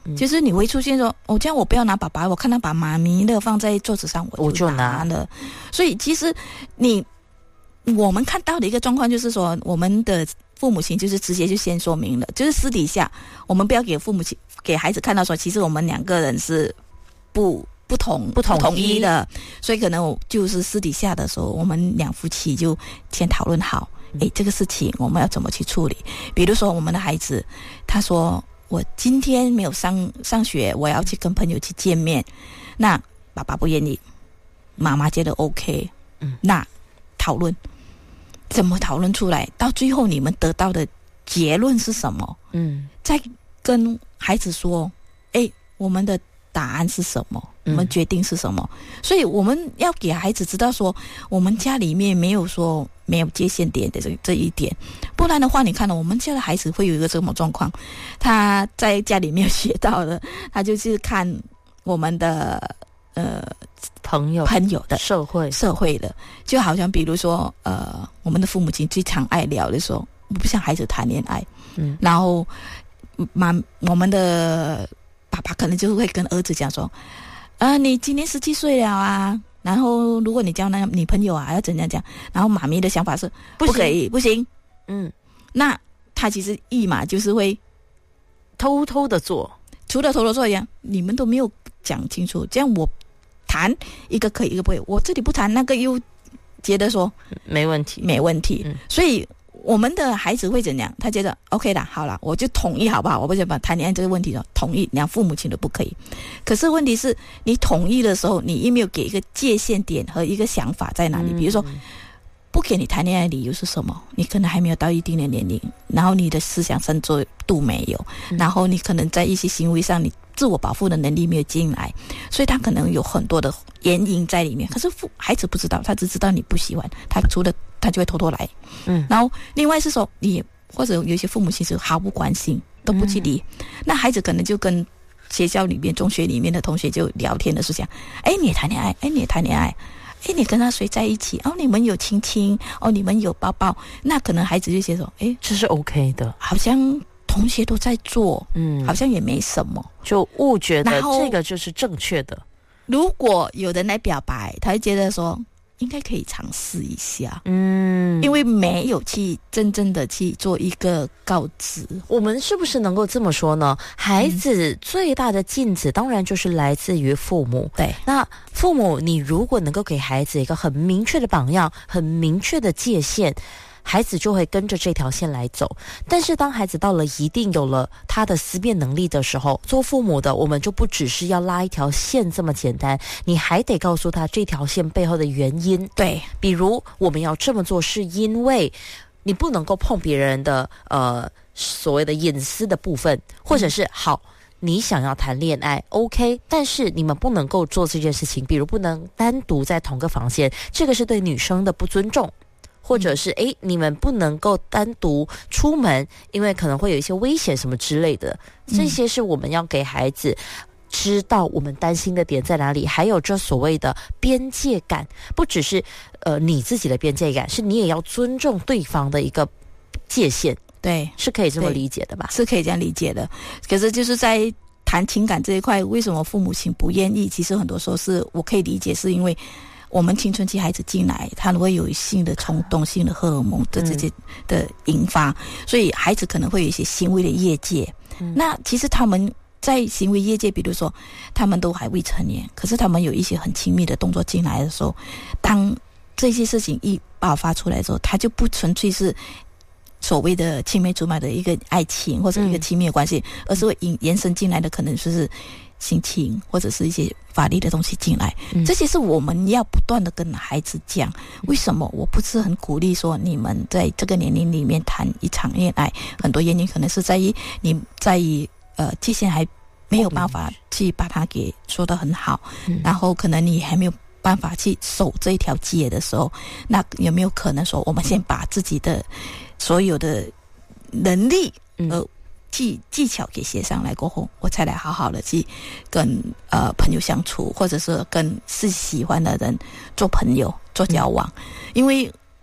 就是你会出现说这样我不要拿爸爸，我看他把妈咪的放在桌子上我就拿了。所以其实我们看到的一个状况就是说，我们的父母亲就是直接就先说明了，就是私底下我们不要给父母亲给孩子看到说其实我们两个人是不统一的，所以可能我就是私底下的时候我们两夫妻就先讨论好这个事情我们要怎么去处理。比如说我们的孩子他说我今天没有上学，我要去跟朋友去见面，那爸爸不愿意，妈妈觉得 OK，那讨论怎么讨论出来，到最后你们得到的结论是什么？再跟孩子说我们的答案是什么，我们决定是什么。所以我们要给孩子知道说我们家里面没有说没有界限点的这一点，不然的话你看我们家的孩子会有一个什么状况，他在家里没有学到的，他就是看我们的朋友的社会的，就好像比如说我们的父母亲最常爱聊的说我不想孩子谈恋爱，然后我们的爸爸可能就会跟儿子讲说你今年17岁了啊，然后如果你交那个女朋友要怎样讲，然后妈咪的想法是不可以不行，那他其实就是会偷偷的做， 除了偷偷做一样你们都没有讲清楚，这样我谈一个可以一个不可以，我这里不谈那个又觉得说没问题， 所以我们的孩子会怎样，他觉得 OK 啦，好啦，我就统一好不好，我不想把谈恋爱这个问题统一两父母亲都不可以。可是问题是你统一的时候你有没有给一个界限点和一个想法在哪里，比如说不给你谈恋爱的理由是什么，你可能还没有到一定的年龄，然后你的思想深度没有，然后你可能在一些行为上你自我保护的能力没有进来，所以他可能有很多的原因在里面。可是孩子不知道，他只知道你不喜欢，他除了他就会偷偷来，然后另外是说你或者有一些父母其实毫不关心，都不去理，那孩子可能就跟学校里面中学里面的同学就聊天的时候讲你也谈恋爱，你也谈恋爱，你跟他谁在一起，你们有亲亲，你们有抱抱，那可能孩子就觉得说这是 OK 的， 好像同学都在做，好像也没什么， 就误觉得这个就是正确的。 如果有人来表白，他会觉得说应该可以尝试一下，因为没有去真正的去做一个告知。 我们是不是能够这么说呢？孩子最大的镜子当然就是来自于父母， 对，那父母你如果能够给孩子一个很明确的榜样，很明确的界限，孩子就会跟着这条线来走。但是当孩子到了一定有了他的思辨能力的时候，做父母的我们就不只是要拉一条线这么简单，你还得告诉他这条线背后的原因。 对， 比如我们要这么做是因为你不能够碰别人的所谓的隐私的部分，或者是好你想要谈恋爱 OK， 但是你们不能够做这件事情，比如不能单独在同个房间，这个是对女生的不尊重，或者是你们不能够单独出门，因为可能会有一些危险什么之类的，这些是我们要给孩子知道我们担心的点在哪里，还有这所谓的边界感，不只是你自己的边界感，是你也要尊重对方的一个界限。 对， 是可以这么理解的吧？ 是可以这样理解的。可是就是在谈情感这一块，为什么父母亲不愿意？其实很多时候是我可以理解，是因为我们青春期孩子进来，他会有性的冲动、性的荷尔蒙的这些的引发，所以孩子可能会有一些行为的业界。那其实他们在行为业界，比如说他们都还未成年，可是他们有一些很亲密的动作进来的时候，当这些事情一爆发出来的时候，他就不纯粹是所谓的青梅竹马的一个爱情或者一个亲密的关系，而是会延伸进来的可能就是性情或者是一些法律的东西进来。这些是我们要不断的跟孩子讲，为什么我不是很鼓励说你们在这个年龄里面谈一场恋爱，很多原因可能是在于你在于界限还没有办法去把它给说得很好，然后可能你还没有办法去守这一条界的时候，那有没有可能说我们先把自己的所有的能力技巧给写上来过后，我才来好好的去跟朋友相处，或者是跟自己喜欢的人做朋友做交往。因为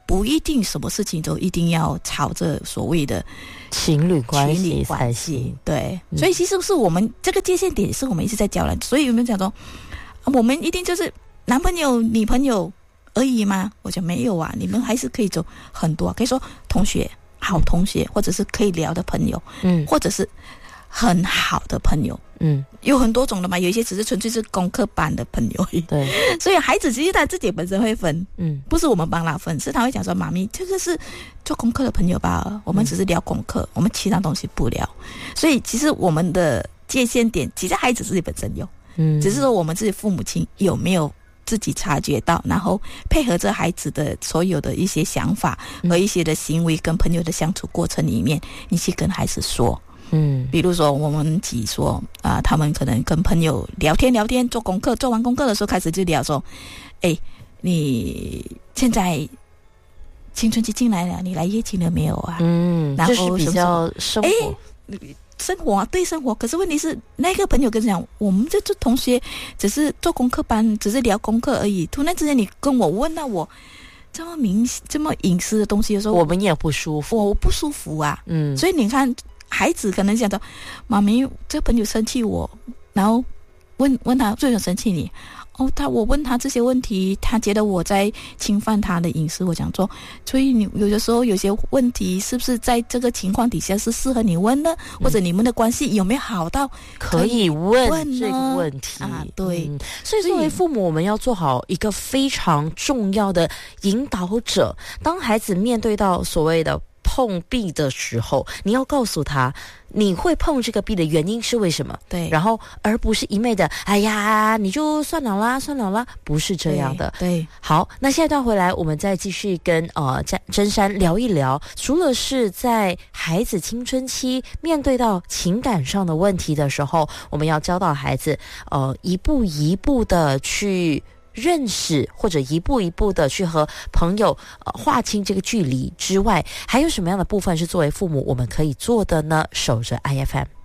不一定什么事情都一定要朝着所谓的情侣关系才行。 对，所以其实是我们这个界限点是我们一直在教人，所以有没有讲说我们一定就是男朋友女朋友而已吗？我讲没有啊，你们还是可以走很多，可以说同学好同学，或者是可以聊的朋友，或者是很好的朋友，有很多种的嘛，有一些只是纯粹是功课班的朋友而已。对，所以孩子其实他自己本身会分，不是我们帮他分，是他会讲说妈咪这个是做功课的朋友吧，我们只是聊功课，我们其他东西不聊。所以其实我们的界限点其实孩子自己本身有，只是说我们自己父母亲有没有自己察觉到，然后配合着孩子的所有的一些想法和一些的行为跟朋友的相处过程里面，你去跟孩子说，比如说我们几说他们可能跟朋友聊天做功课，做完功课的时候开始就聊说，你现在青春期进来了，你来夜勤了没有啊？然后就是比较生活啊，对生活。可是问题是，那个朋友跟你讲，我们这同学只是做功课班，只是聊功课而已。突然之间，你跟我问到我这么隐私的东西的时候， 我们也不舒服， 我不舒服啊。所以你看，孩子可能想到，妈咪，这个朋友生气我，然后问他为什么生气你？我问他这些问题，他觉得我在侵犯他的隐私。我讲说，所以你有的时候有些问题是不是在这个情况底下是适合你问呢？或者你们的关系有没有好到可以问这个问题啊？对， 所以作为父母，我们要做好一个非常重要的引导者。当孩子面对到所谓的碰壁的时候，你要告诉他你会碰这个壁的原因是为什么，对，然后而不是一昧的哎呀你就算了啦，不是这样的。 对，好，那下一段回来我们再继续跟真珊聊一聊，除了是在孩子青春期面对到情感上的问题的时候，我们要教导孩子一步一步的去认识，或者一步一步的去和朋友划清这个距离之外，还有什么样的部分是作为父母我们可以做的呢？守着 IFM。